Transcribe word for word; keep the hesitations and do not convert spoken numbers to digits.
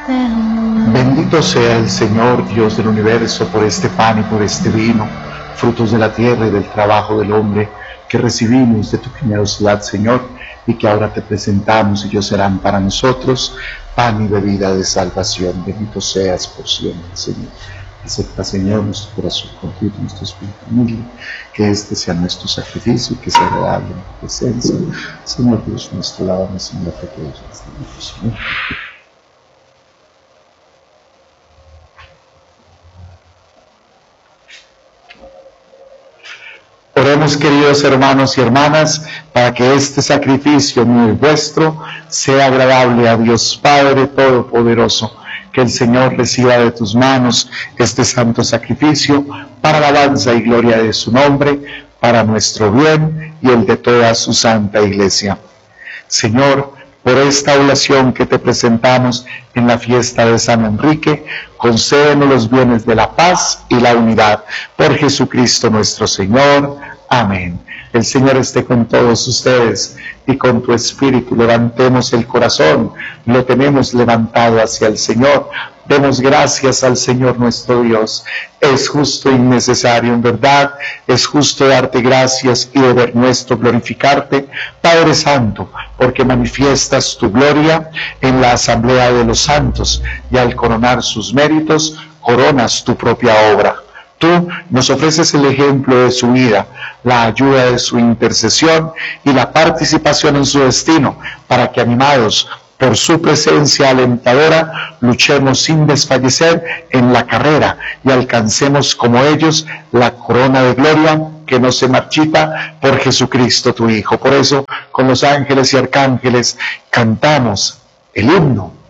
Bendito sea el Señor, Dios del universo, por este pan y por este vino, frutos de la tierra y del trabajo del hombre, que recibimos de tu generosidad, Señor, y que ahora te presentamos y ellos serán para nosotros pan y bebida de salvación. Bendito seas por siempre, Señor. Acepta, Señor, nuestro corazón contigo, nuestro espíritu humilde, que este sea nuestro sacrificio y que sea agradable en tu presencia. Señor Dios nuestro, lávame, Señor, que todos los Señor. Oremos, queridos hermanos y hermanas, para que este sacrificio mío y vuestro sea agradable a Dios Padre Todopoderoso. Que el Señor reciba de tus manos este santo sacrificio para alabanza y gloria de su nombre, para nuestro bien y el de toda su santa Iglesia. Señor, por esta oración que te presentamos en la fiesta de San Enrique, concédenos los bienes de la paz y la unidad. Por Jesucristo nuestro Señor. Amén. El Señor esté con todos ustedes y con tu espíritu. Levantemos el corazón, lo tenemos levantado hacia el Señor. Demos gracias al Señor nuestro Dios. Es justo y necesario, en verdad, es justo darte gracias y deber nuestro glorificarte, Padre Santo, porque manifiestas tu gloria en la asamblea de los santos y al coronar sus méritos, coronas tu propia obra. Tú nos ofreces el ejemplo de su vida, la ayuda de su intercesión y la participación en su destino, para que, animados por su presencia alentadora, luchemos sin desfallecer en la carrera y alcancemos como ellos la corona de gloria que no se marchita, por Jesucristo tu Hijo. Por eso, con los ángeles y arcángeles cantamos el himno